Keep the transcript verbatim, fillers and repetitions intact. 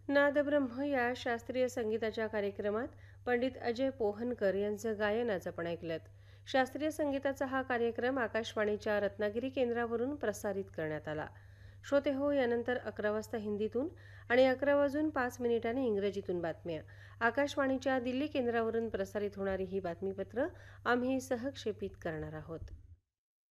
नादब्रह्म या शास्त्रीय संगीताच्या कार्यक्रमात पंडित अजय पोहनकर यांचं गायनाचं आपण ऐकलंत. शास्त्रीय संगीताचा हा कार्यक्रम आकाशवाणीच्या रत्नागिरी केंद्रावरून प्रसारित करण्यात आला. श्रोते हो, यानंतर अकरा वाजता हिंदीतून आणि अकरा वाजून पाच मिनिटांनी इंग्रजीतून बातम्या. आकाशवाणीच्या दिल्ली केंद्रावरून प्रसारित होणारी ही बातमीपत्र आम्ही सहक्षेपित करणार आहोत.